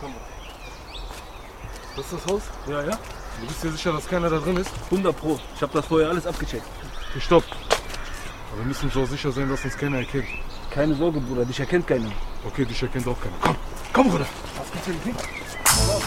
Kamera. Das ist das Haus? Ja, ja. Du bist dir sicher, dass keiner da drin ist? 100 Pro. Ich habe das vorher alles abgecheckt. Okay, stopp. Aber wir müssen uns auch sicher sein, dass uns keiner erkennt. Keine Sorge, Bruder. Dich erkennt keiner. Okay, dich erkennt auch keiner. Komm, Bruder. Was gibt's denn?